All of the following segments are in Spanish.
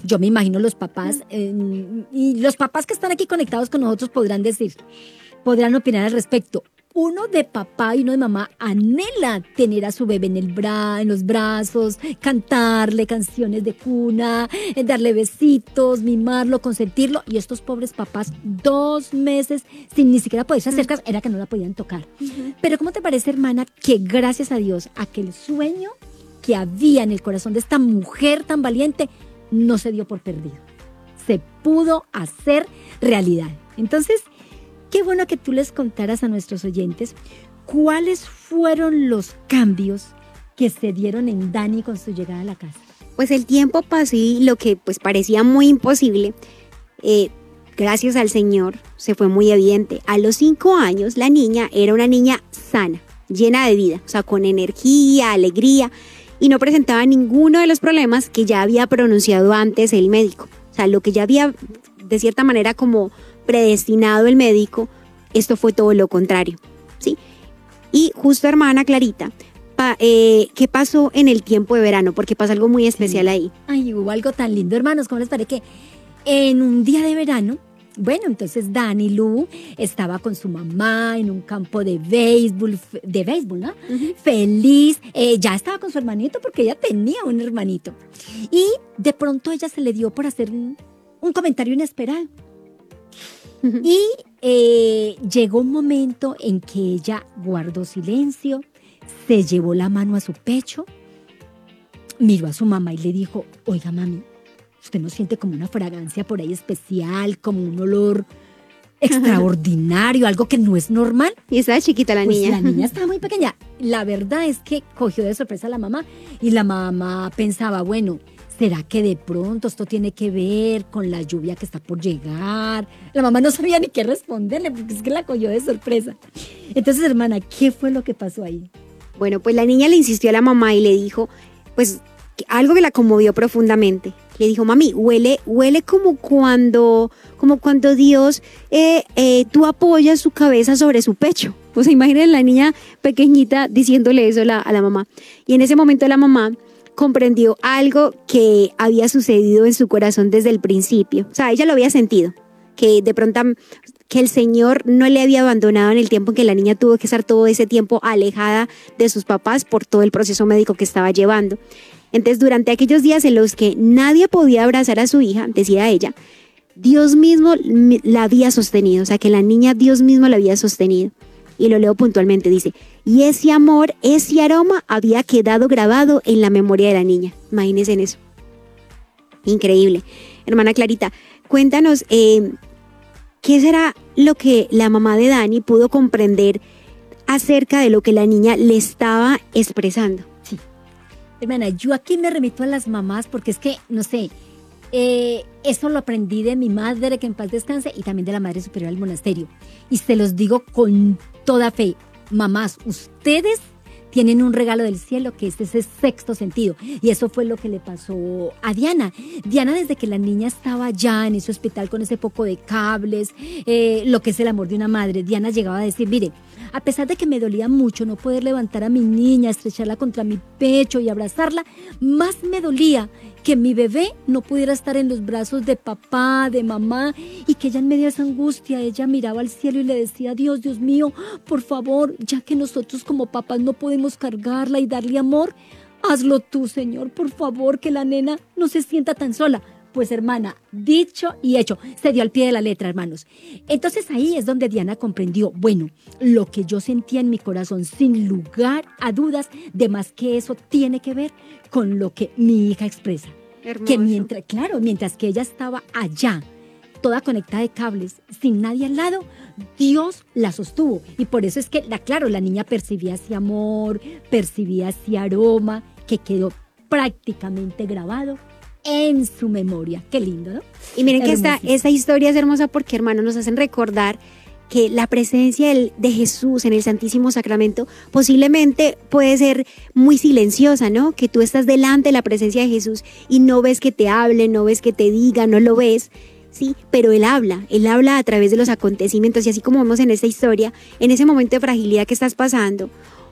yo me imagino los papás, y los papás que están aquí conectados con nosotros podrán opinar al respecto. Uno de papá y uno de mamá anhela tener a su bebé en los brazos, cantarle canciones de cuna, darle besitos, mimarlo, consentirlo. Y estos pobres papás, 2 meses sin ni siquiera poderse acercar, era que no la podían tocar. Pero ¿cómo te parece, hermana, que gracias a Dios, aquel sueño que había en el corazón de esta mujer tan valiente no se dio por perdido? Se pudo hacer realidad. Entonces, qué bueno que tú les contaras a nuestros oyentes cuáles fueron los cambios que se dieron en Dani con su llegada a la casa. Pues el tiempo pasó y lo que pues parecía muy imposible, gracias al Señor, se fue muy evidente. A los 5 años la niña era una niña sana, llena de vida, o sea, con energía, alegría, y no presentaba ninguno de los problemas que ya había pronunciado antes el médico. O sea, lo que ya había de cierta manera como predestinado el médico, esto fue todo lo contrario, ¿sí? Y justo, hermana Clarita, ¿qué pasó en el tiempo de verano? Porque pasa algo muy especial ahí. Ay, hubo algo tan lindo, hermanos. ¿Cómo les parece que en un día de verano, bueno, entonces Dani Lu estaba con su mamá en un campo de béisbol, ¿no? Feliz, ya estaba con su hermanito porque ella tenía un hermanito. Y de pronto ella se le dio por hacer un comentario inesperado. Y llegó un momento en que ella guardó silencio, se llevó la mano a su pecho, miró a su mamá y le dijo: oiga, mami, ¿usted no siente como una fragancia por ahí especial, como un olor extraordinario, algo que no es normal? Y estaba chiquita la niña. La niña estaba muy pequeña. La verdad es que cogió de sorpresa a la mamá y la mamá pensaba, bueno, ¿será que de pronto esto tiene que ver con la lluvia que está por llegar? La mamá no sabía ni qué responderle porque es que la cogió de sorpresa. Entonces, hermana, ¿qué fue lo que pasó ahí? Bueno, pues la niña le insistió a la mamá y le dijo, pues, algo que la conmovió profundamente. Le dijo: mami, huele como cuando Dios, tú apoyas su cabeza sobre su pecho. O sea, imaginen la niña pequeñita diciéndole eso a la mamá. Y en ese momento la mamá comprendió algo que había sucedido en su corazón desde el principio. O sea, ella lo había sentido, que de pronto que el Señor no le había abandonado en el tiempo en que la niña tuvo que estar todo ese tiempo alejada de sus papás por todo el proceso médico que estaba llevando. Entonces, durante aquellos días en los que nadie podía abrazar a su hija, decía ella, Dios mismo la había sostenido, o sea, que la niña Dios mismo la había sostenido. Y lo leo puntualmente, dice: y ese amor, ese aroma había quedado grabado en la memoria de la niña. Imagínense en eso. Increíble. Hermana Clarita, cuéntanos, ¿qué será lo que la mamá de Dani pudo comprender acerca de lo que la niña le estaba expresando? Sí. Hermana, yo aquí me remito a las mamás porque es que, no sé, eso lo aprendí de mi madre, que en paz descanse, y también de la Madre Superiora del Monasterio. Y se los digo con toda fe, mamás, ustedes tienen un regalo del cielo que es ese sexto sentido. Y eso fue lo que le pasó a Diana. Diana, desde que la niña estaba ya en ese hospital con ese poco de cables, lo que es el amor de una madre, Diana llegaba a decir: mire, a pesar de que me dolía mucho no poder levantar a mi niña, estrecharla contra mi pecho y abrazarla, más me dolía que mi bebé no pudiera estar en los brazos de papá, de mamá, y que ella en medio de esa angustia, ella miraba al cielo y le decía: Dios mío, por favor, ya que nosotros como papás no podemos cargarla y darle amor, hazlo tú, Señor, por favor, que la nena no se sienta tan sola. Pues, hermana, dicho y hecho, se dio al pie de la letra, hermanos. Entonces ahí es donde Diana comprendió, bueno, lo que yo sentía en mi corazón, sin lugar a dudas, de más que eso tiene que ver con lo que mi hija expresa. Hermoso. Que mientras que ella estaba allá, toda conectada de cables, sin nadie al lado, Dios la sostuvo. Y por eso es que, la niña percibía ese amor, percibía ese aroma que quedó prácticamente grabado en su memoria. Qué lindo, ¿no? Y miren que esta historia es hermosa porque, hermanos, nos hacen recordar que la presencia de Jesús en el Santísimo Sacramento posiblemente puede ser muy silenciosa, ¿no? Que tú estás delante de la presencia de Jesús y no ves que te hable, no ves que te diga, no lo ves, ¿sí? Pero Él habla a través de los acontecimientos, y así como vemos en esta historia, en ese momento de fragilidad que estás pasando,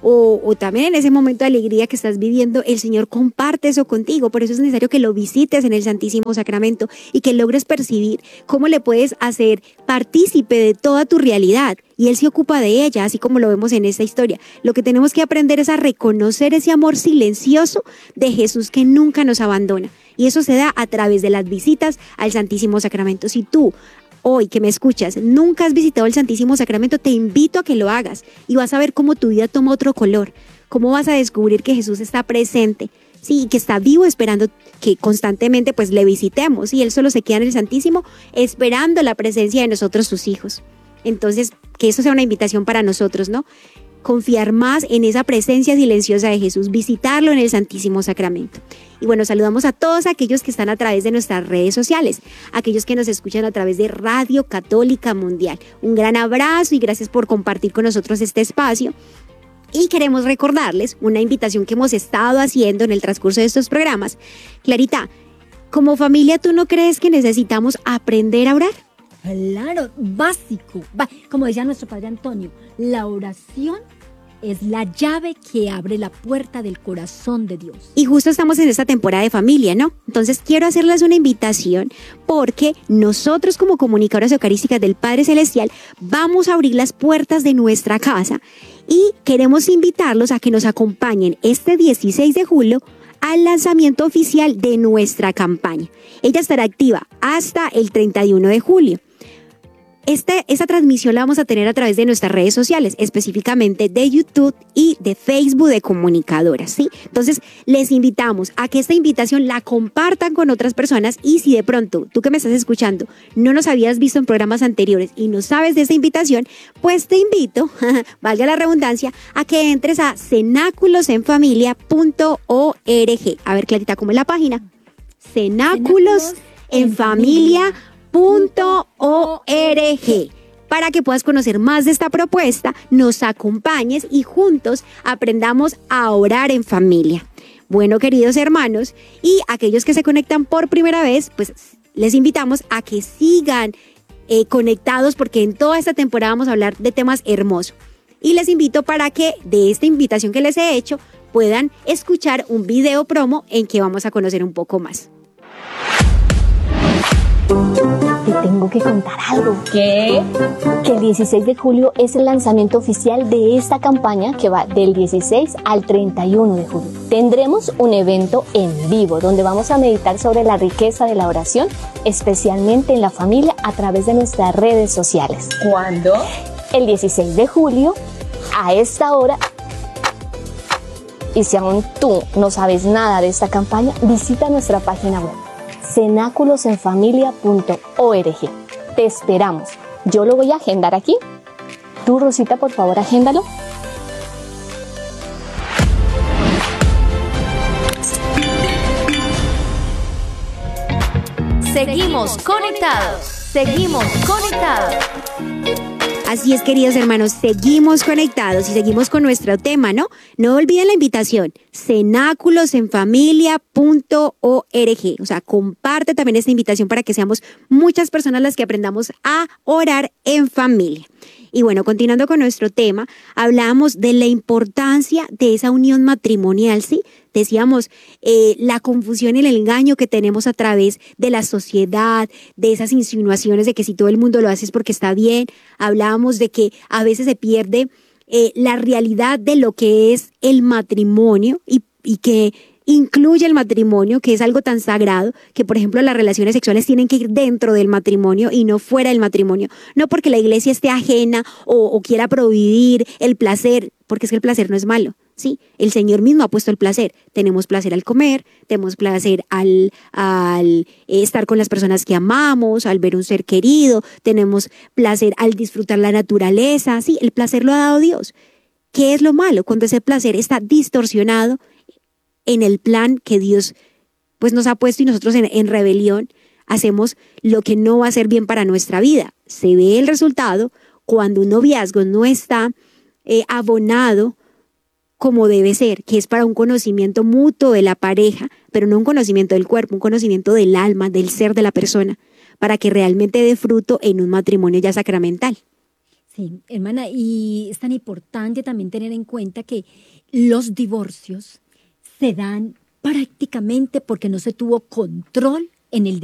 o también en ese momento de alegría que estás viviendo, el Señor comparte eso contigo. Por eso es necesario que lo visites en el Santísimo Sacramento y que logres percibir cómo le puedes hacer partícipe de toda tu realidad. Y Él se ocupa de ella, así como lo vemos en esta historia. Lo que tenemos que aprender es a reconocer ese amor silencioso de Jesús que nunca nos abandona. Y eso se da a través de las visitas al Santísimo Sacramento. Si tú, hoy que me escuchas, nunca has visitado el Santísimo Sacramento, te invito a que lo hagas y vas a ver cómo tu vida toma otro color, cómo vas a descubrir que Jesús está presente, sí, y que está vivo esperando que constantemente pues le visitemos, y Él solo se queda en el Santísimo esperando la presencia de nosotros, sus hijos. Entonces, que eso sea una invitación para nosotros, ¿no? Confiar más en esa presencia silenciosa de Jesús, visitarlo en el Santísimo Sacramento. Y bueno, saludamos a todos aquellos que están a través de nuestras redes sociales, aquellos que nos escuchan a través de Radio Católica Mundial. Un gran abrazo y gracias por compartir con nosotros este espacio. Y queremos recordarles una invitación que hemos estado haciendo en el transcurso de estos programas. Clarita, como familia, ¿tú no crees que necesitamos aprender a orar? Claro, básico. Como decía nuestro padre Antonio, la oración es la llave que abre la puerta del corazón de Dios. Y justo estamos en esta temporada de familia, ¿no? Entonces quiero hacerles una invitación porque nosotros como comunicadoras eucarísticas del Padre Celestial vamos a abrir las puertas de nuestra casa y queremos invitarlos a que nos acompañen este 16 de julio al lanzamiento oficial de nuestra campaña. Ella estará activa hasta el 31 de julio. Esta transmisión la vamos a tener a través de nuestras redes sociales, específicamente de YouTube y de Facebook de Comunicadoras, ¿sí? Entonces, les invitamos a que esta invitación la compartan con otras personas, y si de pronto tú que me estás escuchando no nos habías visto en programas anteriores y no sabes de esta invitación, pues te invito, valga la redundancia, a que entres a cenáculosenfamilia.org. A ver, Clarita, ¿cómo es la página? cenáculosenfamilia.org, para que puedas conocer más de esta propuesta, nos acompañes y juntos aprendamos a orar en familia. Bueno, queridos hermanos, y aquellos que se conectan por primera vez, pues les invitamos a que sigan conectados, porque en toda esta temporada vamos a hablar de temas hermosos. Y les invito para que de esta invitación que les he hecho puedan escuchar un video promo en que vamos a conocer un poco más. Te tengo que contar algo. ¿Qué? Que el 16 de julio es el lanzamiento oficial de esta campaña que va del 16 al 31 de julio. Tendremos un evento en vivo donde vamos a meditar sobre la riqueza de la oración, especialmente en la familia, a través de nuestras redes sociales. ¿Cuándo? El 16 de julio, a esta hora. Y si aún tú no sabes nada de esta campaña, visita nuestra página web, cenáculosenfamilia.org. Te esperamos. Yo lo voy a agendar aquí. Tú, Rosita, por favor, agéndalo. Seguimos conectados. Seguimos conectados. Así es, queridos hermanos, seguimos conectados y seguimos con nuestro tema, ¿no? No olviden la invitación, cenáculosenfamilia.org. O sea, comparte también esta invitación para que seamos muchas personas las que aprendamos a orar en familia. Y bueno, continuando con nuestro tema, hablábamos de la importancia de esa unión matrimonial, ¿sí? Decíamos la confusión y el engaño que tenemos a través de la sociedad, de esas insinuaciones de que si todo el mundo lo hace es porque está bien. Hablábamos de que a veces se pierde la realidad de lo que es el matrimonio y que incluye el matrimonio, que es algo tan sagrado, que por ejemplo las relaciones sexuales tienen que ir dentro del matrimonio y no fuera del matrimonio. No porque la iglesia esté ajena o quiera prohibir el placer, porque es que el placer no es malo. Sí, el Señor mismo ha puesto el placer. Tenemos placer al comer, tenemos placer al estar con las personas que amamos, al ver un ser querido, tenemos placer al disfrutar la naturaleza. Sí, el placer lo ha dado Dios. ¿Qué es lo malo? Cuando ese placer está distorsionado en el plan que Dios pues nos ha puesto y nosotros en rebelión hacemos lo que no va a ser bien para nuestra vida. Se ve el resultado cuando un noviazgo no está abonado como debe ser, que es para un conocimiento mutuo de la pareja, pero no un conocimiento del cuerpo, un conocimiento del alma, del ser de la persona, para que realmente dé fruto en un matrimonio ya sacramental. Sí, hermana, y es tan importante también tener en cuenta que los divorcios se dan prácticamente porque no se tuvo control en el